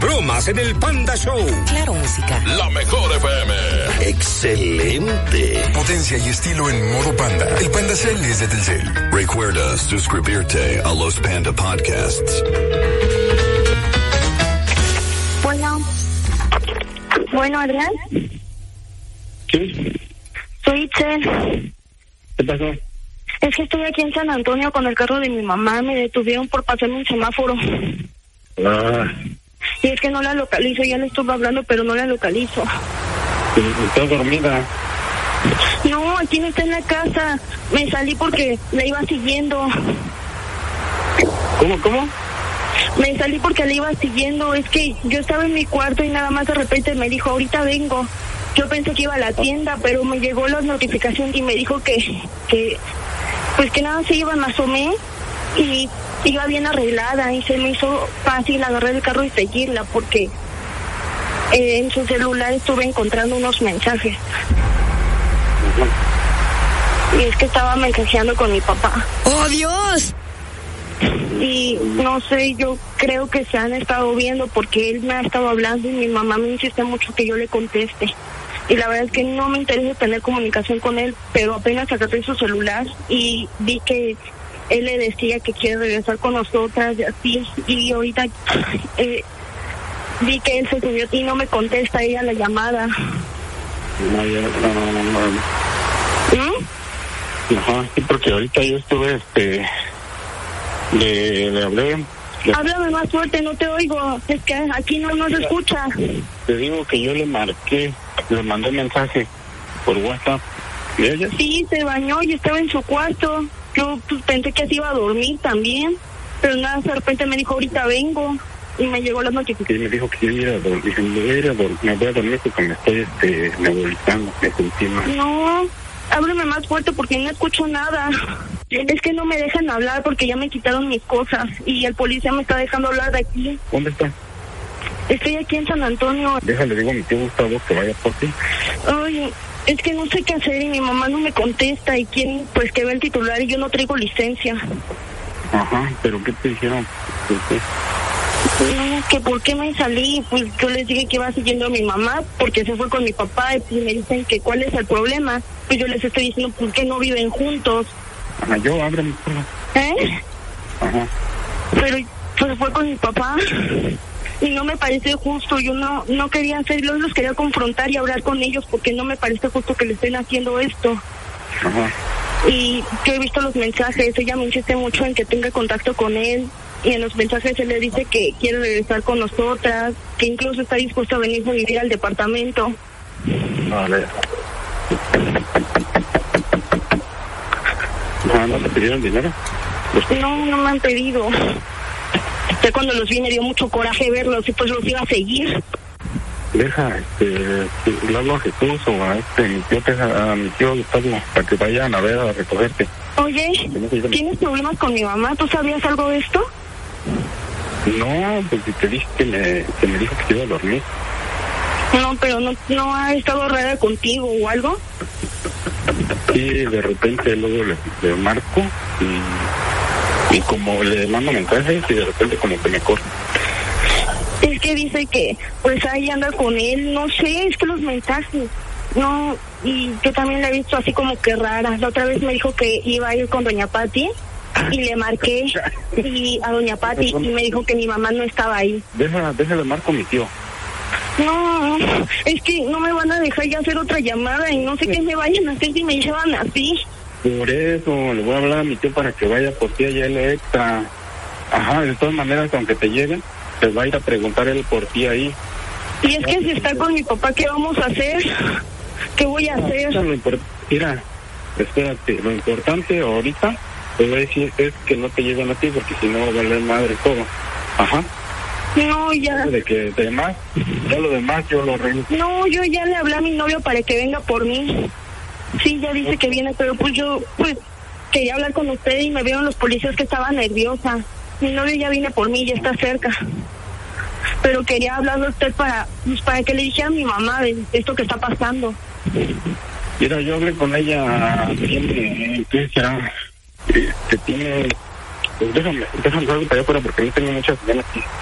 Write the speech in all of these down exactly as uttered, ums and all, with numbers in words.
bromas en el Panda Show. Claro, música. La mejor F M. Excelente. Potencia y estilo en modo Panda. El Panda Cell es de Telcel. Recuerda suscribirte a los Panda Podcasts. Bueno. Bueno, Adrián. Sí. Soy Itzel. ¿Qué pasó? Es que estoy aquí en San Antonio con el carro de mi mamá. Me detuvieron por pasarme un semáforo. Ah. Y es que no la localizo. Ya le estuve hablando, pero no la localizo. ¿Estás dormida? No, aquí no está en la casa. Me salí porque la iba siguiendo. ¿Cómo, cómo? Me salí porque la iba siguiendo. Es que yo estaba en mi cuarto y nada más de repente me dijo, ahorita vengo. Yo pensé que iba a la tienda, pero me llegó la notificación y me dijo que, que pues que nada se iba, me asomé y iba bien arreglada y se me hizo fácil agarrar el carro y seguirla porque eh, en su celular estuve encontrando unos mensajes. Y es que estaba mensajeando con mi papá. ¡Oh, Dios! Y no sé, yo creo que se han estado viendo porque él me ha estado hablando y mi mamá me insiste mucho que yo le conteste. Y la verdad es que no me interesa tener comunicación con él, pero apenas agarré su celular y vi que él le decía que quiere regresar con nosotras y así. Y ahorita eh, vi que él se subió y no me contesta ella la llamada. No, ya, no, no, no, no. ¿Mm? Ajá, sí, porque ahorita yo estuve, este, le, le hablé. Le... Háblame más fuerte, no te oigo. Es que aquí no nos escucha. Te digo que yo le marqué, le mandé mensaje por WhatsApp. ¿Y ella? Sí, se bañó y estaba en su cuarto. Yo pues, pensé que se iba a dormir también, pero nada, de repente me dijo, ahorita vengo, y me llegó la notificación. Y me dijo que yo iba a dormir, dije, me voy a ir a dormir, me voy a dormir porque me estoy, este, nebulizando, me sentí mal. No, háblame más fuerte porque no escucho nada. Es que no me dejan hablar porque ya me quitaron mis cosas, y el policía me está dejando hablar de aquí. ¿Dónde está? Estoy aquí en San Antonio. Déjale, digo a mi tío Gustavo que vaya por ti. Ay, es que no sé qué hacer y mi mamá no me contesta y quieren pues que vea el titular y yo no traigo licencia. Ajá, pero ¿qué te dijeron? ¿Por qué? No, que por qué me salí, pues yo les dije que iba siguiendo a mi mamá porque se fue con mi papá y pues me dicen que cuál es el problema. Pues yo les estoy diciendo por qué no viven juntos. Ajá, yo abro mi puerta. ¿Eh? Ajá. Pero pues fue con mi papá y no me parece justo. Yo no no quería hacerlo, los quería confrontar y hablar con ellos porque no me parece justo que le estén haciendo esto. Ajá. Y yo he visto los mensajes, ella me insiste mucho en que tenga contacto con él y en los mensajes él le dice que quiere regresar con nosotras, que incluso está dispuesto a venir a vivir al departamento. Vale. Ah, ¿no te pidieron dinero? No, no me han pedido. Ya cuando los vi me dio mucho coraje verlos y pues los iba a seguir. Deja, este, le hablo a Jesús o a este, mi tío, a mi tío Gustavo, para que vayan a ver, a recogerte. Oye, ¿tienes problemas con mi mamá? ¿Tú sabías algo de esto? No, pues si te dije que me, que me dijo que se iba a dormir. No, pero no, no ha estado rara contigo o algo. Sí, de repente luego le, le marco y, y como le mando mensajes y de repente como que me corta. Es que dice que pues ahí anda con él, no sé, es que los mensajes, no, y yo también la he visto así como que rara. La otra vez me dijo que iba a ir con doña Pati y le marqué y a doña Pati y me dijo que mi mamá no estaba ahí. Deja, déjale marco a mi tío. No, es que no me van a dejar ya hacer otra llamada y no sé qué me vayan a hacer si me llevan así. Por eso, le voy a hablar a mi tío para que vaya por ti allá el extra. Ajá, de todas maneras, aunque te lleguen, te va a ir a preguntar él por ti ahí. Y es que si está con mi papá, ¿qué vamos a hacer? ¿Qué voy a hacer? No, lo import- Mira, espérate, lo importante ahorita, te voy a decir, es que no te lleven a ti, porque si no va a valer madre todo. Ajá. No, ya. De que demás, ya lo demás yo lo arreglo. No, yo ya le hablé a mi novio para que venga por mí. Sí, ya dice que viene, pero pues yo, pues, quería hablar con usted y me vieron los policías que estaba nerviosa. Mi novio ya viene por mí, ya está cerca. Pero quería hablarle a usted para, pues, para que le dijera a mi mamá de esto que está pasando. Mira, yo hablé con ella, tiene, ¿qué será? Que tiene, pues déjame, déjame algo para allá afuera porque no tengo muchas ganas aquí.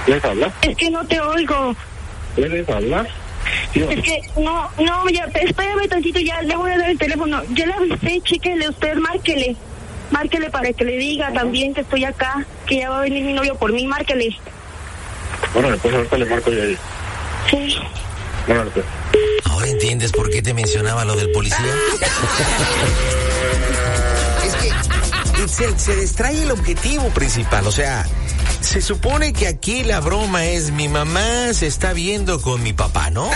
¿Puedes hablar? Es que no te oigo. ¿Puedes hablar? Sí, Es que, no, no, ya, espérame tantito, ya le voy a dar el teléfono. Ya le avisé, chíquele usted, márquele. Márquele para que le diga también que estoy acá, que ya va a venir mi novio por mí, márquele. Bueno, después ahorita le marco ya ahí. Sí. Bueno, pues. ¿Ahora entiendes por qué te mencionaba lo del policía? Es que se, se distrae el objetivo principal, o sea, se supone que aquí la broma es mi mamá se está viendo con mi papá, ¿no?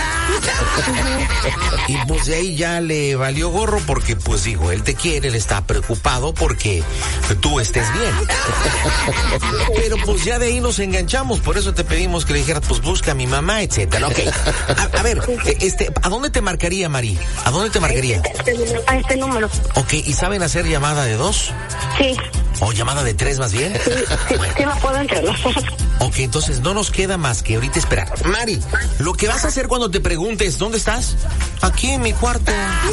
Y pues de ahí ya le valió gorro porque, pues digo, él te quiere, él está preocupado porque tú estés bien. Pero pues ya de ahí nos enganchamos, por eso te pedimos que le dijeras, pues busca a mi mamá, etcétera. Ok, a, a ver, este, ¿a dónde te marcaría, Mari? ¿A dónde te marcaría? A este número. Ok, ¿y saben hacer llamada de dos? Sí. ¿O llamada de tres más bien? Sí, sí, Bueno. sí la puedo entre las dos. Ok, entonces no nos queda más que ahorita esperar. Mari, lo que vas a hacer cuando te preguntes, ¿dónde estás? Aquí en mi cuarto.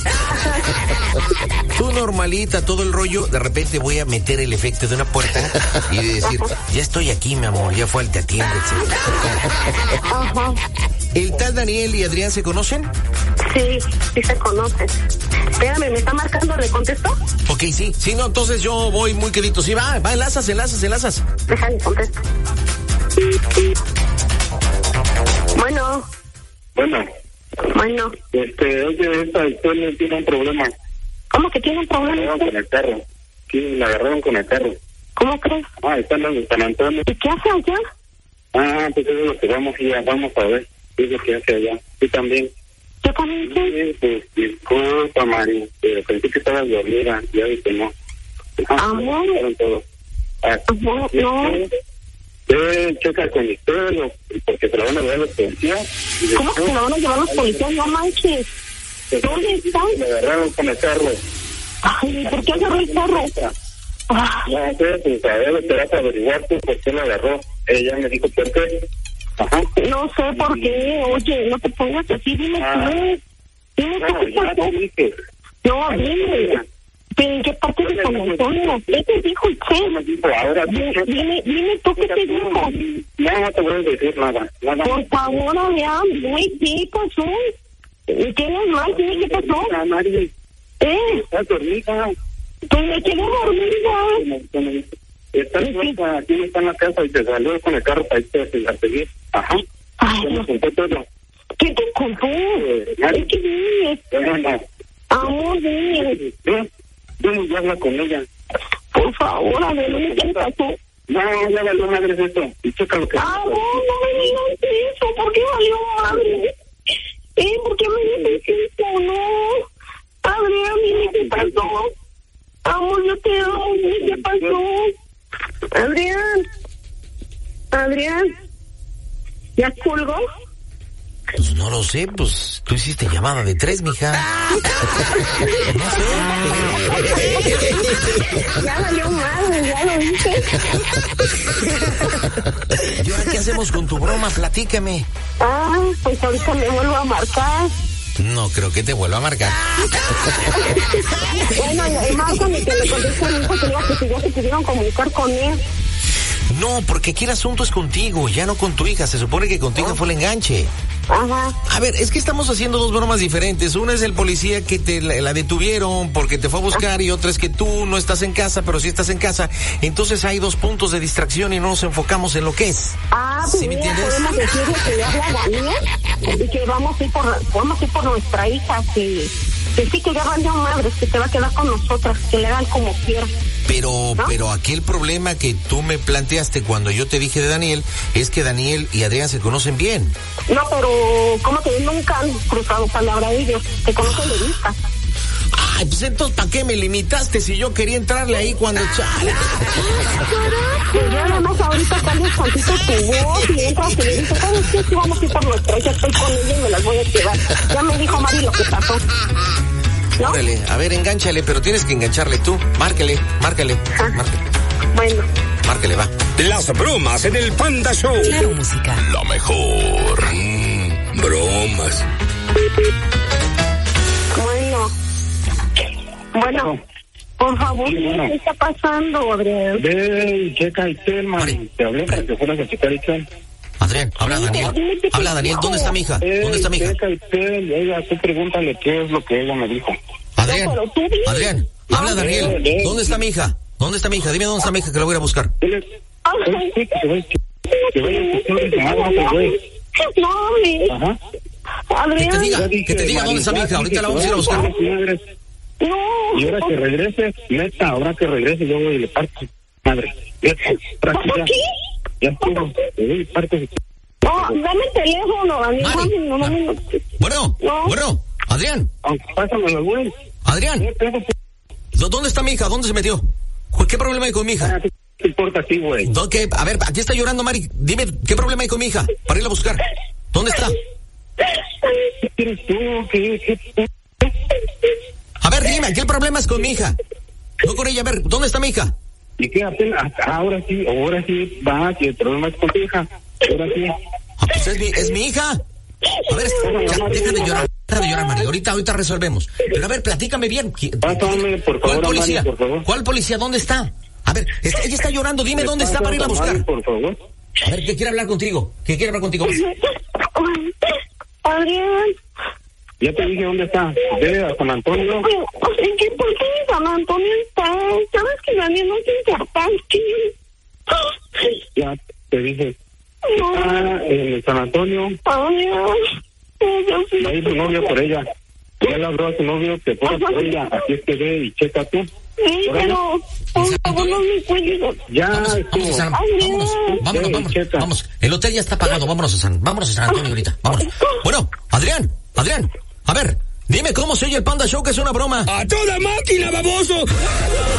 Tú normalita, todo el rollo, de repente voy a meter el efecto de una puerta y decir, ya estoy aquí, mi amor, ya fue al te atiende, etcétera. Ajá. ¿El tal Daniel y Adrián se conocen? Sí, sí se conocen. Espérame, ¿me está marcando? ¿Le contesto? Ok, sí, sí, no, entonces yo voy muy quedito. Sí, va, va, enlazas, enlazas, enlazas. Déjame contesto. Bueno, Bueno, bueno. este, oye, esta historia tiene un problema. ¿Cómo que tiene un La problema? agarraron con el carro. Sí, la agarraron con el carro. ¿Cómo crees? Ah, están en San Antonio. ¿Y qué hace allá? Ah, pues eso es lo que vamos a ir, vamos a ver. ¿Qué es lo que hace allá? Sí, también. Yo también sé. Sí, pues disculpa, Mari, pero pensé que estabas dormida, ya vi que no. Ah, Amor. me todo. Ah, Amor, no. Eh, checa con usted, porque se la van a ver los policías. y ¿Cómo que después- se la van a llevar los policías? No manches. ¿Dónde están? Me agarraron con el carro. Ay, ¿por qué agarró el carro? Ah, No sé, pues a ver, te vas a averiguar tú por qué me agarró. Ella me dijo por qué. Ajá. no sé por qué. Oye, no te pongas así. Dime Ah. tú. Dime tú No, qué ya pasó. te dije. No, dime. ¿Pero en qué parte de San Antonio? ¿Qué te dijo el ¿Qué me che? dijo ahora? Dime, dime, dime tú qué te dijo. No, no te voy a decir nada. Nada. Por favor, Adrián, güey, ¿qué pasó? ¿Tienes mal? Dime qué pasó. Ah, Mari, ¿Eh? estás dormida. Pues me quedé dormida. Está suelta, aquí está en la casa y te salió con el carro para irte a seguir. Ajá. Ay, Ya me Dios, contó todo. ¿qué te contó? Es que dime. No, no. Amor, dime. Ven, ven y habla con ella. Por favor, a ver, dime qué le pasó. No, ya valió madre esto. Y checa lo que... Ah, no, no me digas eso. ¿Por qué valió madre? ¿Eh? ¿Por qué me dices eso? No. Adrián, dime qué pasó. Amor, yo te amo. Dime qué pasó. Adrián. Adrián. ¿Ya colgó? Pues no lo sé, pues tú hiciste llamada de tres, mija. No sé. Ya valió madre, ya lo dije. ¿Y ahora qué hacemos con tu broma? Platícame. Ah, pues ahorita me vuelvo a marcar. No creo que te vuelva a marcar. Bueno, márcame que le conteste a mi hijo que diga que si ya se pudieron comunicar con él. No, porque aquí el asunto es contigo, ya no con tu hija. Se supone que con tu hija fue el enganche. Ajá. A ver, es que estamos haciendo dos bromas diferentes. Una es el policía que te la, la detuvieron porque te fue a buscar y otra es que tú no estás en casa, pero sí estás en casa. Entonces hay dos puntos de distracción y no nos enfocamos en lo que es. Ah, pues ¿Sí me mira, entiendes? podemos decirle que ya habla Daniel y que vamos a ir por, vamos a ir por nuestra hija, que, que sí que ya valió madres, que se va a quedar con nosotras, que le hagan como quieran. Pero, ¿no? pero aquí el problema que tú me planteaste cuando yo te dije de Daniel es que Daniel y Adrián se conocen bien. No, pero como que nunca han cruzado palabra ellos, se conocen de vista. Ay, pues entonces, ¿para qué me limitaste si yo quería entrarle ahí cuando... Chale. Pues ya nada más ahorita cambias tantito tu voz y entras y le dices, ¿sabes qué? Si vamos a ir por nuestra hija, estoy con ella y me las voy a llevar. Ya me dijo Mari lo que pasó. ¿No? Órale, a ver, engánchale, pero tienes que engancharle tú. Márcale, márcale, Ah. márcale, Bueno. márcale, va. Las bromas en el Panda Show. Claro, música. La mejor. Mm, bromas. Bueno. Bueno. Por favor, Bueno. ¿qué está pasando, Adrián? Ve y checa el tema. Te hablé para que fueras a checar el tema. Adrián, habla Daniel. Habla Daniel, ¿dónde está mi hija? ¿Dónde está mi hija? Ella, tú pregúntale qué es lo que ella me dijo. Adrián, Adrián, habla Daniel. ¿Dónde está mi hija? ¿Dónde está mi hija? Dime dónde está mi hija que la voy a ir a buscar. No, mi. Ajá. Adrián. Que te diga, que te diga dónde está mi hija. Ahorita la vamos a ir a buscar. No. Y ahora que regrese, neta, ahora que regrese yo voy y le parto. Madre. ¿Por qué? Ya estuvo. Le doy parte de... No, dame el teléfono, Daniel. Mari. No, no, no. Bueno, No. bueno, Adrián, Pásamelo, güey. Adrián, ¿dó- ¿dónde está mi hija? ¿Dónde se metió? ¿Qué problema hay con mi hija? ¿Qué te importa a ti, güey? ¿Dó- qué? A ver, aquí está llorando Mari. Dime, ¿qué problema hay con mi hija? Para irla a buscar. ¿Dónde está? ¿Qué quieres tú? ¿Qué, qué? A ver, dime, ¿qué problema es con mi hija? No con ella, a ver, ¿dónde está mi hija? ¿Y qué apenas? Ahora sí, ahora sí va, que el problema es con tu hija. Ahora sí. Ah, pues es mi, es mi hija. A ver, ya, deja de llorar, deja de llorar, Mari. Ahorita, ahorita resolvemos. Pero a ver, platícame bien. ¿Qui- Pásame, por ¿Cuál favor, a policía? Mari, por favor. ¿Cuál policía? ¿Dónde está? A ver, está- ella está llorando. Dime dónde está para irla a buscar. Mari, por favor. A ver, ¿qué quiere hablar contigo? ¿Qué quiere hablar contigo? Adrián. Ya te dije dónde está. Ve a San Antonio. ¿En qué parte de San Antonio está? ¿Sabes que Daniel no es importante? Ya te dije. No. Está en San Antonio. Adrián. Yo sí. Va a ir su novio por ella. Ya le habló a su novio que fuera por ella. Así es que ve y checa tú. Sí, pero por favor no me cuelgues. Ya Vamos, vamos a estuvo. San Vámonos, vámonos, vámonos, Checa. vamos. El hotel ya está pagado. Vámonos a San, vámonos a San Antonio ahorita. Vámonos. Bueno, Adrián, Adrián, a ver, dime cómo se oye el Panda Show, que es una broma. ¡A toda máquina, baboso!